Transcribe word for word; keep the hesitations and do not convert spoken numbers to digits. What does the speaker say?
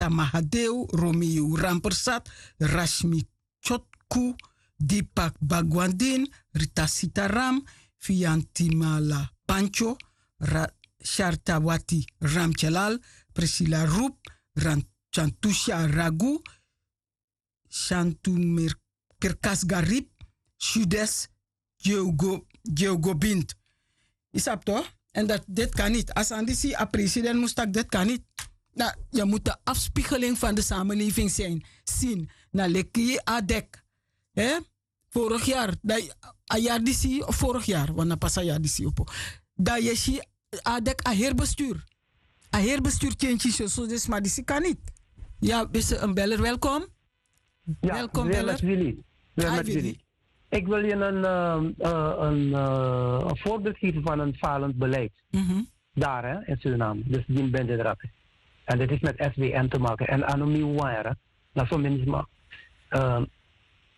Mahadeo, Romeo Rampersat, Rashmi Chotku, Deepak Bagwandin, Rita Sitaram, Fiantimala Pancho, Ra Shartawati Ramchalal, Priscilla Roep, Chantusha Ragu, Shantumir Kirkas Garib, Sudes Geogobint. Is dat toch? En dat, dit kan niet. Als Andisi a president moest dit kan niet. Nou, je moet de afspiegeling van de samenleving zijn. Zien. Na lekkie adek. Hè? Vorig jaar. A jaar disi, of vorig jaar. Want na pas a jaar disi opo. Dat je zie adek a heerbestuur. A heerbestuur tjentje zo. Dus maar disi kan niet. Ja, is een beller welkom. Ja, welkom weer beller. Met Willy. Weer met Willy. Ik wil je een, uh, uh, een, uh, een voorbeeld geven van een falend beleid. Mm-hmm. Daar hè, in Suriname. Dus die bende erop. En dit is met S W M te maken. En anomie waren. Dat is zo minstens maar. Uh,